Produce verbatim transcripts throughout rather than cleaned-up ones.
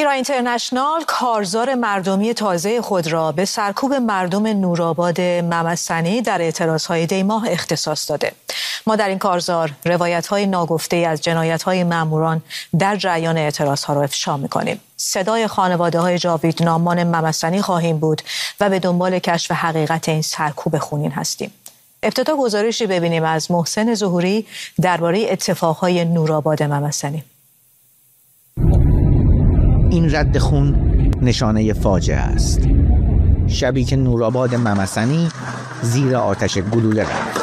ایران اینترنشنال کارزار مردمی تازه خود را به سرکوب مردم نورآباد ممسنی در اعتراضهای دیماه اختصاص داده. ما در این کارزار روایت‌های ناگفته از جنایت‌های ماموران در جریان اعتراضها را افشا می‌کنیم. صدای خانواده‌های جاویدنامان ممسنی خواهیم بود و به دنبال کشف حقیقت این سرکوب خونین هستیم. ابتدا گزارشی ببینیم از محسن ظهوری درباره اتفاق‌های نورآباد ممسنی. این رد خون نشانه فاجعه است. شبی که نورآباد ممسنی زیر آتش گلوله رفت.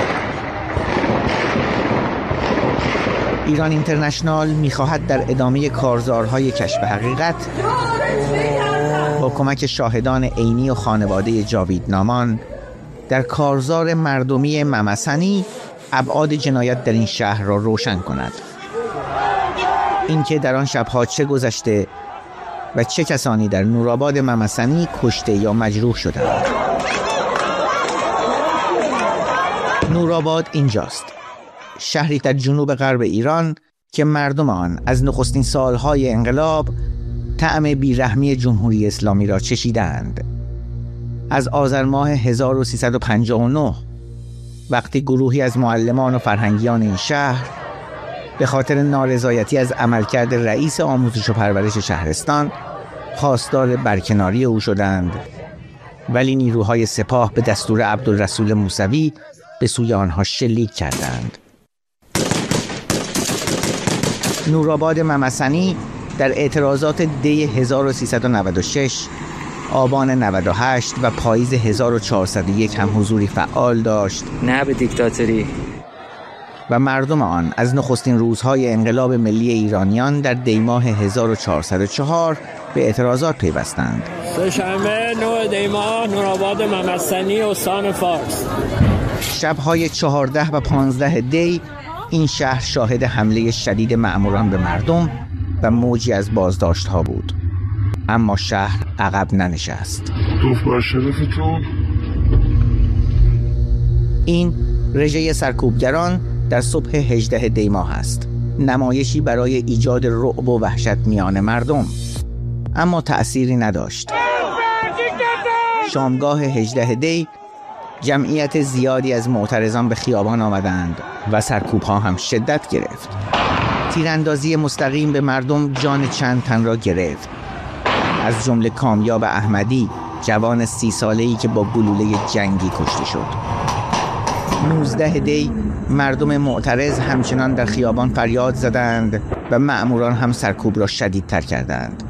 ایران اینترنشنال می‌خواهد در ادامه کارزارهای کشف حقیقت با کمک شاهدان عینی و خانواده جاویدنامان در کارزار مردمی ممسنی ابعاد جنایت در این شهر را روشن کند. اینکه در آن شب‌ها چه گذشته و چه کسانی در نورآباد ممسنی کشته یا مجروح شدند. نورآباد اینجاست، شهری در جنوب غرب ایران که مردم آن از نخستین سالهای انقلاب طعم بیرحمی جمهوری اسلامی را چشیدند. از آذر ماه هزار و سیصد و پنجاه و نه وقتی گروهی از معلمان و فرهنگیان این شهر به خاطر نارضایتی از عملکرد رئیس آموزش و پرورش شهرستان خواستار برکناری او شدند، ولی نیروهای سپاه به دستور عبدالرسول موسوی به سوی آنها شلیک کردند. نورآباد ممسنی در اعتراضات دی هزار و سیصد و نود و شش، آبان نود و هشت و پاییز هزار و چهارصد و یک هم حضوری فعال داشت. نه به دیکتاتوری. و مردم آن از نخستین روزهای انقلاب ملی ایرانیان در دیماه هزار و چهارصد و چهار به اعتراضات پیوستند. سه‌شنبه نه دیماه نورآباد ممسنی استان فارس. شب‌های چهارده و پانزده دی این شهر شاهد حمله شدید مأموران به مردم و موجی از بازداشت‌ها بود. اما شهر عقب ننشست. توف بر شرفتون. این رژه سرکوبگران در صبح هجده دی ماه است، نمایشی برای ایجاد رعب و وحشت میان مردم، اما تأثیری نداشت. شامگاه هجده دی جمعیت زیادی از معترضان به خیابان آمدند و سرکوب‌ها هم شدت گرفت. تیراندازی مستقیم به مردم جان چند تن را گرفت، از جمله کامیاب احمدی، جوان سی ساله‌ای که با گلوله جنگی کشته شد. نوزده دی مردم معترض همچنان در خیابان فریاد زدند و مأموران هم سرکوب را شدیدتر کردند.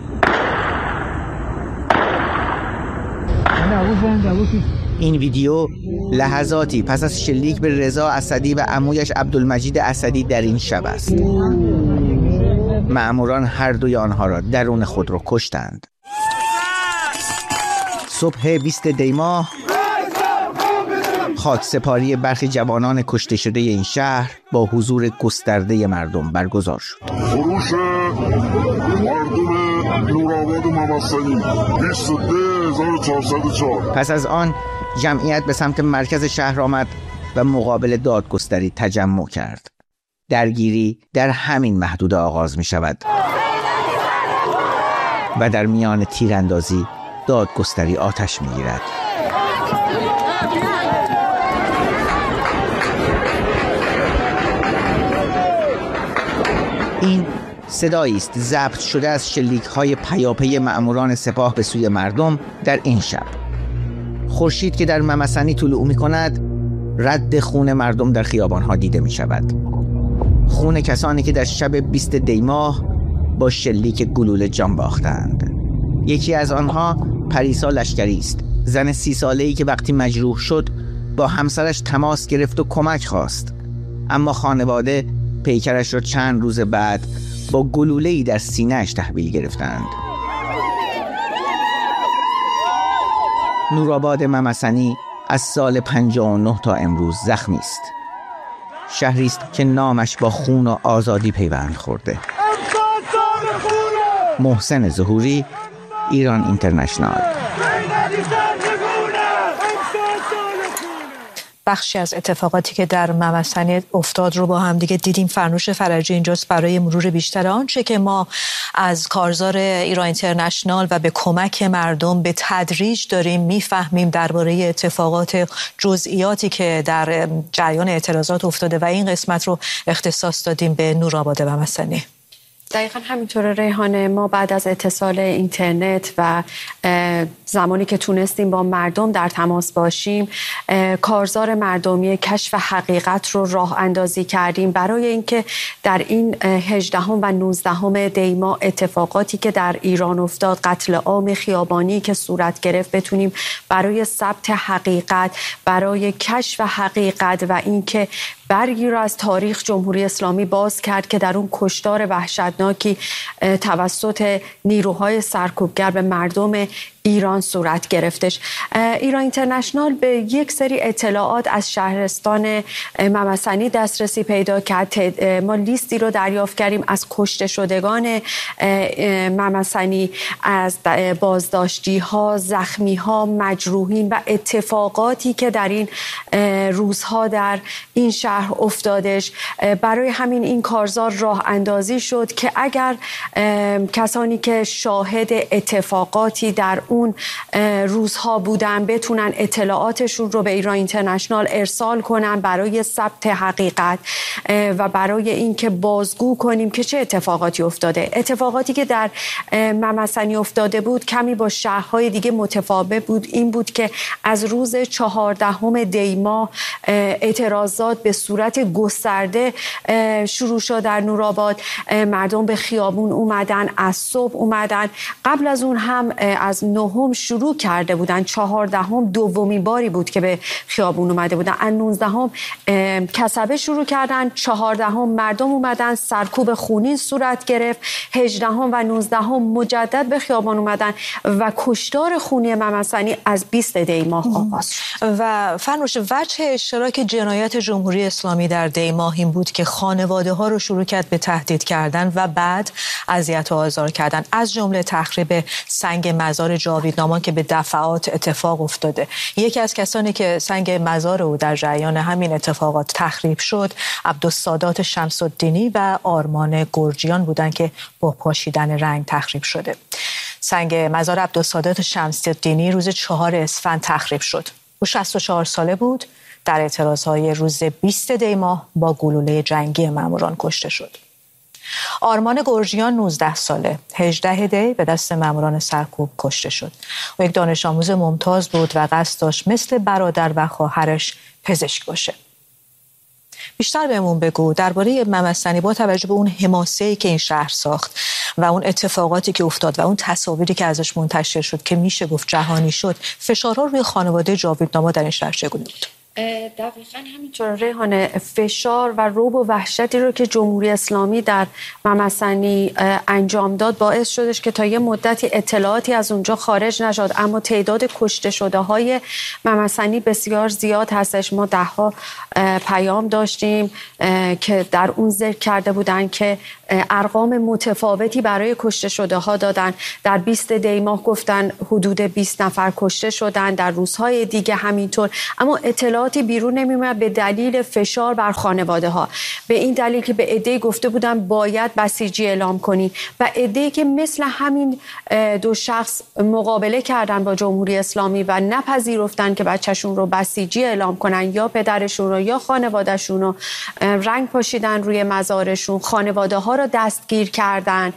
این ویدیو لحظاتی پس از شلیک به رضا اسدی و عمویش عبدالمجید اسدی در این شب است. مأموران هر دوی آنها را درون خود را کشتند. صبح بیست دی ماه خاک سپاری برخی جوانان کشته شده این شهر با حضور گسترده مردم برگزار شد. خروش مردم نورآباد ممسنی بیست و دو هزار و چهارصد و چهار. پس از آن جمعیت به سمت مرکز شهر آمد و مقابل دادگستری تجمع کرد. درگیری در همین محدوده آغاز می شود و در میان تیراندازی دادگستری آتش می گیرد. این صدایی است ضبط شده از شلیک‌های پیاپی مأموران سپاه به سوی مردم در این شب. خورشید که در ممسنی طلوع می‌کند، رد خون مردم در خیابان‌ها دیده می‌شود. خون کسانی که در شب بیست دی ماه با شلیک گلوله جان باختند. یکی از آنها پریسا لشکری است، زن سی ساله‌ای که وقتی مجروح شد با همسرش تماس گرفت و کمک خواست، اما خانواده پیکرش را چند روز بعد با گلوله‌ای در سینه‌اش تحویل گرفتند. نورآباد ممسنی از سال پنجاه و نه تا امروز زخمی است. شهری است که نامش با خون و آزادی پیوند خورده. محسن ظهوری، ایران اینترنشنال. بخشی از اتفاقاتی که در ممسنی افتاد رو با هم دیگه دیدیم. فرنوش فرجی اینجاست برای مرور بیشتر آنچه که ما از کارزار ایران اینترنشنال و به کمک مردم به تدریج داریم میفهمیم درباره اتفاقات جزئیاتی که در جریان اعتراضات افتاده و این قسمت رو اختصاص دادیم به نورآباد ممسنی. دقیقا همینطور ریحانه، ما بعد از اتصال اینترنت و زمانی که تونستیم با مردم در تماس باشیم، کارزار مردمی کشف حقیقت رو راه اندازی کردیم برای اینکه در این هجدهم و نوزدهم دی ماه اتفاقاتی که در ایران افتاد، قتل عام خیابانی که صورت گرفت، بتونیم برای ثبت حقیقت، برای کشف حقیقت و اینکه برگی را از تاریخ جمهوری اسلامی باز کرد که در اون کشتار وحشتناکی توسط نیروهای سرکوبگر به مردم ایران صورت گرفتش. ایران اینترنشنال به یک سری اطلاعات از شهرستان ممسنی دسترسی پیدا کرد. ما لیستی رو دریافت کردیم از کشته شدگان ممسنی، از بازداشتی ها، زخمی ها، مجروحین و اتفاقاتی که در این روزها در این شهر افتادش. برای همین این کارزار راه اندازی شد که اگر کسانی که شاهد اتفاقاتی در اون روزها بودن بتونن اطلاعاتشون رو به ایران اینترنشنال ارسال کنن برای ثبت حقیقت و برای اینکه بازگو کنیم که چه اتفاقاتی افتاده. اتفاقاتی که در ممسنی افتاده بود کمی با شهرهای دیگه متفاوت بود. این بود که از روز چهاردهم دی ماه اعتراضات به صورت گسترده شروع شد در نورآباد. مردم به خیابون اومدن، از صبح اومدن. قبل از اون هم از نهم شروع کرده بودن. چهاردهم دومین باری بود که به خیابون اومده بودن. از نوزدهم کسبه شروع کردن. چهاردهم مردم اومدن، سرکوب خونین صورت گرفت. هجدهم و نوزدهم مجدد به خیابان اومدن و کشتار خونی ممسنی از بیست دی ماه آغاز شد. و فرنوش، وجه اشتراک جنایت جمهوری اسلامی در دی ماه این بود که خانواده ها رو شروع کرد به تهدید کردن و بعد اذیت و آزار کردن، از جمله تخریب سنگ مزار جاویدنامان که به دفعات اتفاق افتاده. یکی از کسانی که سنگ مزار او در جریان همین اتفاقات تخریب شد، عبدالسادات شمس‌الدینی و آرمان گرجیان بودند که با پاشیدن رنگ تخریب شده. سنگ مزار عبدالسادات شمس‌الدینی روز چهار اسفند تخریب شد. او شصت و چهار ساله بود. در اعتراضهای روز بیست دی ماه با گلوله جنگی ماموران کشته شد. آرمان گرجیان نوزده ساله، هجده دی به دست ماموران سرکوب کشته شد. او یک دانش آموز ممتاز بود و قصد داشت مثل برادر و خواهرش پزشک باشه. بیشتر بهمون بگو درباره ممسنی با توجه به اون حماسه‌ای که این شهر ساخت و اون اتفاقاتی که افتاد و اون تصاویری که ازش منتشر شد که میشه گفت جهانی شد، فشارها روی خانواده جاویدناما در این شهر چگونه بود؟ دقیقاً همینطور ریحانه، فشار و رعب و وحشتی رو که جمهوری اسلامی در ممسنی انجام داد باعث شدش که تا یه مدتی اطلاعاتی از اونجا خارج نشد، اما تعداد کشته شده های ممسنی بسیار زیاد هستش. ما ده ها پیام داشتیم که در اون ذکر کرده بودن که ارقام متفاوتی برای کشته شده ها دادن. در بیست دی ماه گفتن حدود بیست نفر کشته شدن، در روزهای دیگه همینطور، اما اطلاعاتی بیرون نمیومد به دلیل فشار بر خانواده ها. به این دلیل که به عده‌ای گفته بودن باید بسیجی اعلام کنی و عده‌ای که مثل همین دو شخص مقابله کردن با جمهوری اسلامی و نپذیرفتن که بچه‌شون رو بسیجی اعلام کنن، یا پدرشون رو یا خانواده‌شون رو رنگ پاشیدن روی مزارشون، خانواده ها رو دستگیر کردن.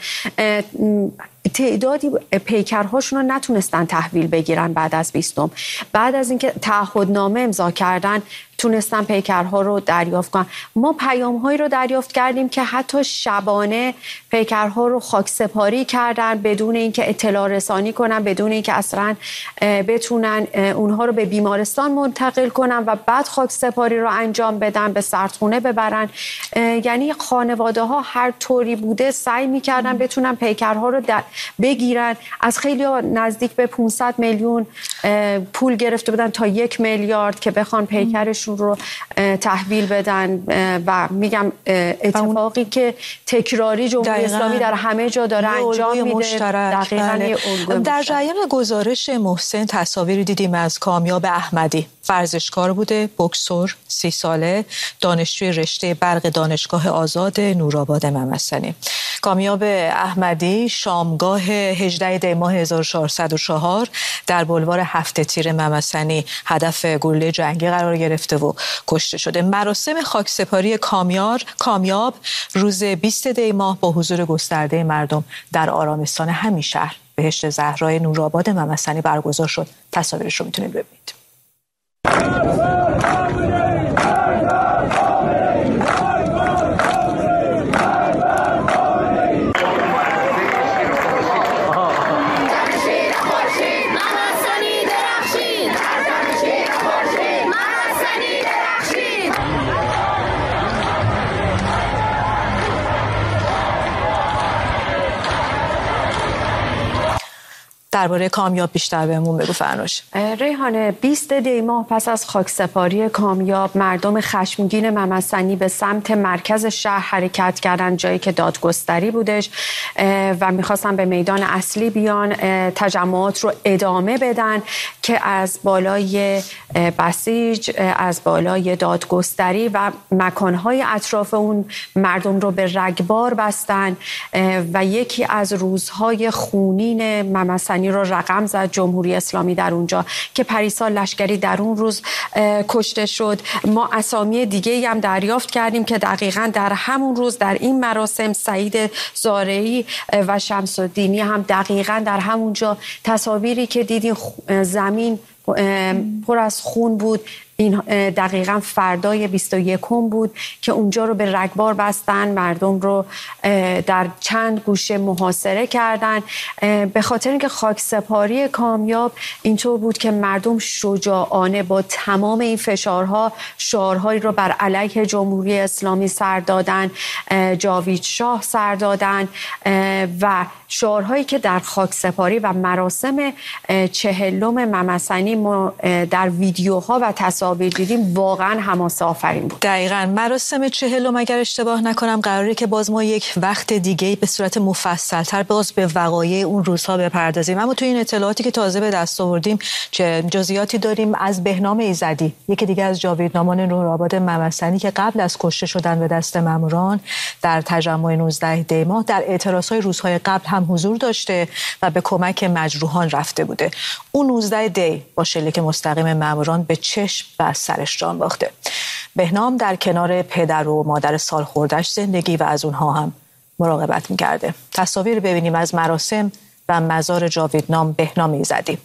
تعدادی پیکرهاشون رو نتونستن تحویل بگیرن. بعد از بیستم بعد از اینکه تعهدنامه امضا کردن تونستن پیکرها رو دریافت کنن. ما پیام‌هایی رو دریافت کردیم که حتی شبانه پیکرها رو خاک سپاری کردن بدون اینکه اطلاع رسانی کنن، بدون اینکه اصلا بتونن اونها رو به بیمارستان منتقل کنن و بعد خاک سپاری رو انجام بدن، به سردخونه ببرن. یعنی خانواده ها هر طوری بوده سعی می‌کردن بتونن پیکرها رو بگیرن. از خیلی ها نزدیک به پانصد میلیون پول گرفته بودن تا یک میلیارد که بخوان پیکرش خودشون رو تحویل بدن و میگم اتفاقی که تکراری جمهوری اسلامی در همه جا داره انجام میده. بله. در جریان گزارش محسن تصاویری دیدیم از کامیاب احمدی، ورزشکار بوده، بوکسور، سی ساله، دانشجوی رشته برق دانشگاه آزاد نورآباد ممسنی. کامیاب احمدی شامگاه هجدهم دی ماه هزار و چهارصد و چهار در بلوار هفت تیر ممسنی هدف گلوله جنگی قرار گرفته و کشته شده. مراسم خاکسپاری کامیار کامیاب روز بیست دی ماه با حضور گسترده مردم در آرامستان همین شهر بهشت زهرای نورآباد ممسنی برگزار شد. تصاویرش رو میتونید ببینید. درباره کامیاب بیشتر بهمون بگو فرنوش. ریحانه، بیست دی ماه پس از خاکسپاری کامیاب مردم خشمگین ممسنی به سمت مرکز شهر حرکت کردن، جایی که دادگستری بودش و میخواستن به میدان اصلی بیان تجمعات رو ادامه بدن که از بالای بسیج، از بالای دادگستری و مکانهای اطراف اون مردم رو به رگبار بستن و یکی از روزهای خونین ممسنی رو رقم زد جمهوری اسلامی در اونجا که پریسا لشکری در اون روز کشته شد. ما اسامی دیگه هم دریافت کردیم که دقیقاً در همون روز در این مراسم سعید زارعی و شمس الدینی هم دقیقاً در همونجا تصاویری که دیدین زمین پر از خون بود، این دقیقاً فردای بیست و یکم بود که اونجا رو به رگبار بستن، مردم رو در چند گوشه محاصره کردن به خاطر اینکه خاکسپاری کامیاب اینطور بود که مردم شجاعانه با تمام این فشارها شعارهایی رو بر علیه جمهوری اسلامی سر دادن، جاوید شاه سر دادن و شعارهایی که در خاکسپاری و مراسم چهلم ممسنی ما در ویدیوها و تصاویر دیدیم واقعا حماسه آفرین بود. دقیقاً مراسم چهلم اگر اشتباه نکنم قراره که باز ما یک وقت دیگه به صورت مفصل‌تر باز به وقایع اون روزها بپردازیم. اما تو این اطلاعاتی که تازه به دست آوردیم چه جزئیاتی داریم از بهنام ایزدی، یکی دیگه از جاویدنامان نورآباد ممسنی که قبل از کشته شدن به دست ماموران در تجمع نوزدهم دی ماه در اعتراضهای روزهای قبل هم حضور داشته و به کمک مجروحان رفته بوده. اون نوزدهم دی با شلیک مستقیم ماموران به چشم و سرش جان باخته. بهنام در کنار پدر و مادر سالخورده‌اش زندگی و از اونها هم مراقبت می‌کرده. تصاویر ببینیم از مراسم و مزار جاویدنام بهنام ایزدی.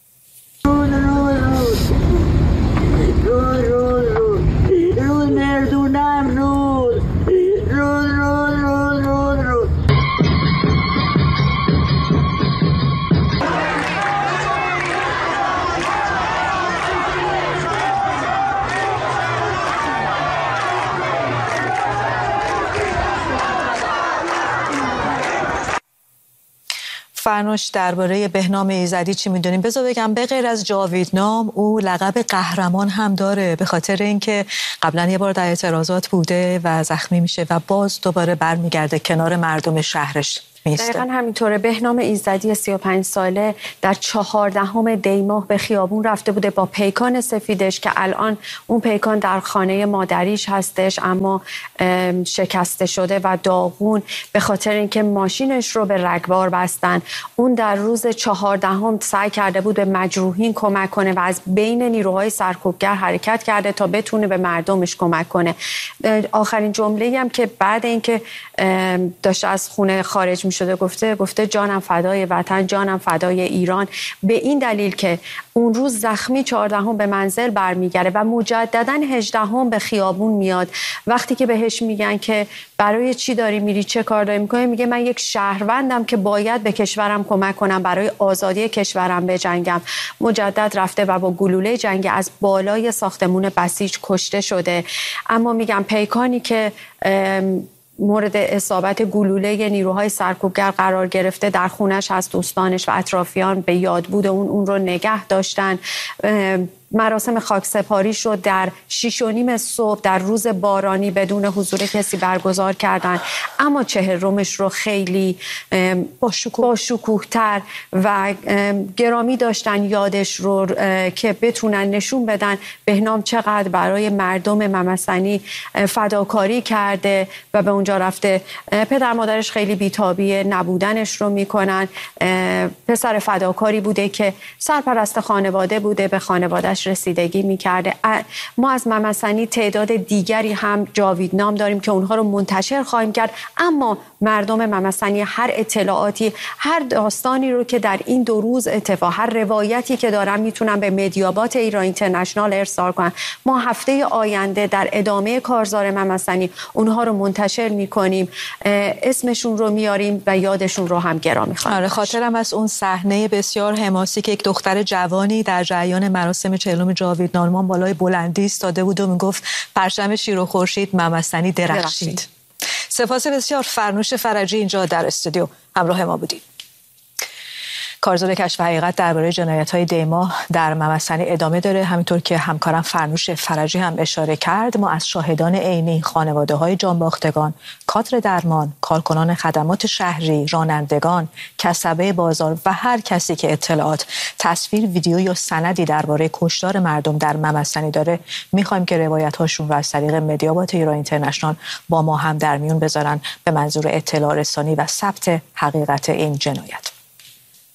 فرنوش، درباره بهنام ایزدی چی میدونیم؟ بذار بگم به غیر از جاویدنام او لقب قهرمان هم داره به خاطر اینکه قبلا یه بار در اعتراضات بوده و زخمی میشه و باز دوباره برمیگرده کنار مردم شهرش. دقیقاً همینطوره. بهنام ایزدی سی و پنج ساله در چهاردهم دی ماه به خیابون رفته بوده با پیکان سفیدش که الان اون پیکان در خانه مادریش هستش اما شکسته شده و داغون به خاطر اینکه ماشینش رو به رگبار بستن. اون در روز چهاردهم سعی کرده بود به مجروحین کمک کنه و از بین نیروهای سرکوبگر حرکت کرده تا بتونه به مردمش کمک کنه. آخرین جمله‌ای هم که بعد اینکه داشته از خونه خارج می شده گفته گفته جانم فدای وطن، جانم فدای ایران، به این دلیل که اون روز زخمی چهاردهم به منزل برمیگره و مجددا هجدهم به خیابون میاد. وقتی که بهش میگن که برای چی داری میری، چه کار داری میکنی، میگه من یک شهروندم که باید به کشورم کمک کنم، برای آزادی کشورم بجنگم. مجدد رفته و با گلوله جنگی از بالای ساختمون بسیج کشته شده. اما میگم پیکانی که مورد اصابت گلوله نیروهای سرکوبگر قرار گرفته در خونش هست، دوستانش و اطرافیان به یاد بود اون اون رو نگه داشتن. مراسم خاکسپاری شد در شیش و نیم صبح در روز بارانی بدون حضور کسی برگزار کردن، اما چهلمش رو خیلی با شکوه‌تر و گرامی داشتن یادش رو که بتونن نشون بدن بهنام چقدر برای مردم ممسنی فداکاری کرده و به اونجا رفته. پدر مادرش خیلی بی‌تابی نبودنش رو میکنن. پسر فداکاری بوده که سرپرست خانواده بوده، به خانوادهش رسیدگی میکرده. ما از ممسنی تعداد دیگری هم جاویدنام داریم که اونها رو منتشر خواهیم کرد، اما مردم ممسنی هر اطلاعاتی، هر داستانی رو که در این دو روز اتفاق، هر روایتی که دارن میتونن به مدیابات ایران اینترنشنال ارسال کنن. ما هفته آینده در ادامه کارزار ممسنی اونها رو منتشر میکنیم، اسمشون رو میاریم و یادشون رو هم گرامی خواهیم. آره، خاطرم از اون صحنه بسیار حماسی که یک دختر جوانی در جریان مراسم چهلم جاویدنامان بالای بلندی ایستاده بود و میگفت پرچم شیر و خورشید ممسنی درخشید. سپاس بسیار. فرنوش فرجی اینجا در استودیو همراه ما بودید. کارزار کشف حقیقت درباره جنایت‌های دیماه در ممسنی ادامه داره. همینطور که همکارم فرنوش فرجی هم اشاره کرد، ما از شاهدان عینی، خانواده‌های جانباختگان، کادر درمان، کارکنان خدمات شهری، رانندگان، کسبه بازار و هر کسی که اطلاعات، تصویر، ویدیو یا سندی درباره کشتار مردم در ممسنی داره، می‌خوایم که روایت‌هاشون رو از طریق مدیابات ایران اینترنشنال با ما هم در میون بذارن به منظور اطلاع رسانی و ثبت حقیقت این جنایت.